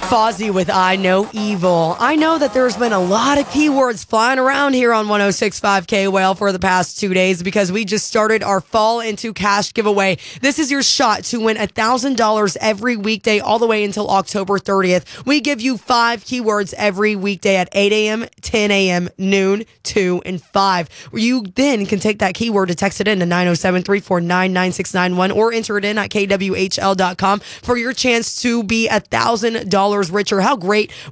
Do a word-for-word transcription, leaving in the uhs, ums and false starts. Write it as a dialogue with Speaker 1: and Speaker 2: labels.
Speaker 1: Fozzy with I Know Evil. I know that there's been a lot of keywords flying around here on one oh six point five K Whale for the past two days because we just started our Fall Into Cash giveaway. This is your shot to win one thousand dollars every weekday all the way until October thirtieth. We give you five keywords every weekday at eight a.m., ten a.m., noon, two, and five. You then can take that keyword to text it in to nine oh seven, three four nine, nine six nine one or enter it in at K W H L dot com for your chance to be one thousand dollars richer. How great